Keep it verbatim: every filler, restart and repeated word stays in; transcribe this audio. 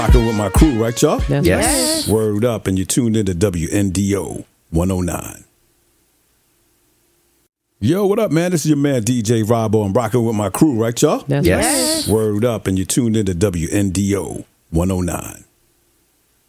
Rocking with my crew, right, y'all? That's Yes. right. Word up, and you tuned into W N D O one oh nine. Yo, what up, man? This is your man, D J Robbo. I'm rocking with my crew, right, y'all? That's Yes. right. Word up, and you tuned into W N D O one oh nine.